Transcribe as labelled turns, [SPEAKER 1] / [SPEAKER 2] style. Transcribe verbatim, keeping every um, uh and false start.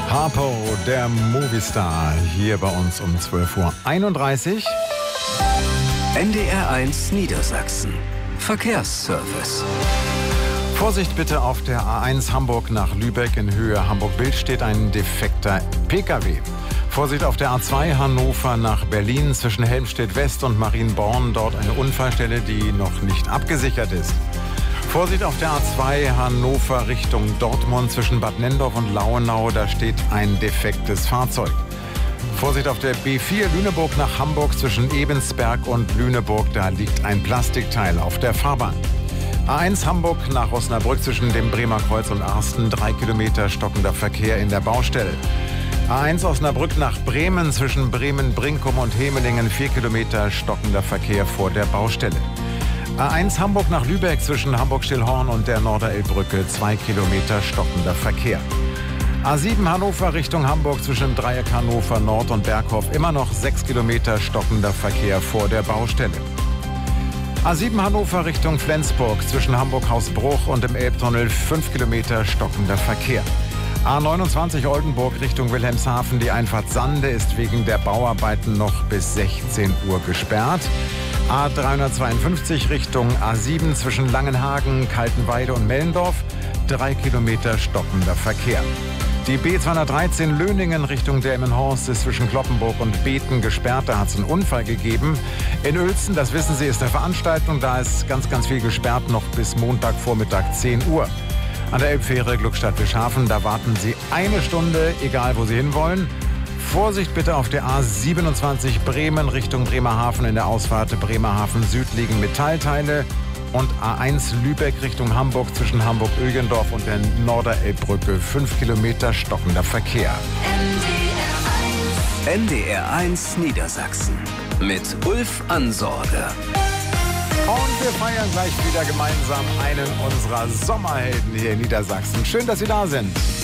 [SPEAKER 1] Harpo, der Moviestar, hier bei uns um zwölf Uhr einunddreißig.
[SPEAKER 2] N D R eins Niedersachsen. Verkehrsservice.
[SPEAKER 1] Vorsicht bitte auf der A eins Hamburg nach Lübeck in Höhe Hamburg-Bild steht ein defekter P K W. Vorsicht auf der A zwei Hannover nach Berlin zwischen Helmstedt West und Marienborn. Dort eine Unfallstelle, die noch nicht abgesichert ist. Vorsicht auf der A zwei Hannover Richtung Dortmund zwischen Bad Nenndorf und Lauenau. Da steht ein defektes Fahrzeug. Vorsicht auf der B vier Lüneburg nach Hamburg zwischen Ebensberg und Lüneburg. Da liegt ein Plastikteil auf der Fahrbahn. A eins Hamburg nach Osnabrück zwischen dem Bremer Kreuz und Arsten. Drei Kilometer stockender Verkehr in der Baustelle. A eins Osnabrück nach Bremen zwischen Bremen-Brinkum und Hemelingen. Vier Kilometer stockender Verkehr vor der Baustelle. A eins Hamburg nach Lübeck zwischen Hamburg-Stillhorn und der Norderelbbrücke. Zwei Kilometer stockender Verkehr. A sieben Hannover Richtung Hamburg zwischen dem Dreieck Hannover Nord und Berghof. Immer noch sechs Kilometer stockender Verkehr vor der Baustelle. A sieben Hannover Richtung Flensburg zwischen Hamburg-Hausbruch und dem Elbtunnel. fünf Kilometer stockender Verkehr. A neunundzwanzig Oldenburg Richtung Wilhelmshaven. Die Einfahrt Sande ist wegen der Bauarbeiten noch bis sechzehn Uhr gesperrt. A dreihundertzweiundfünfzig Richtung A sieben zwischen Langenhagen, Kaltenweide und Mellendorf. Drei Kilometer stockender Verkehr. Die B zweihundertdreizehn Löningen Richtung Delmenhorst ist zwischen Kloppenburg und Beten gesperrt. Da hat es einen Unfall gegeben. In Uelzen, das wissen Sie, ist eine Veranstaltung. Da ist ganz, ganz viel gesperrt, noch bis Montagvormittag zehn Uhr. An der Elbfähre Glückstadt-Wischhafen, da warten Sie eine Stunde, egal wo Sie hinwollen. Vorsicht bitte auf der A siebenundzwanzig Bremen Richtung Bremerhaven. In der Ausfahrt Bremerhaven Süd liegen Metallteile. Und A eins Lübeck Richtung Hamburg zwischen Hamburg-Ögendorf und der Norderelbbrücke. Fünf Kilometer stockender Verkehr.
[SPEAKER 2] N D R eins Niedersachsen mit Ulf Ansorge.
[SPEAKER 1] Und wir feiern gleich wieder gemeinsam einen unserer Sommerhelden hier in Niedersachsen. Schön, dass Sie da sind.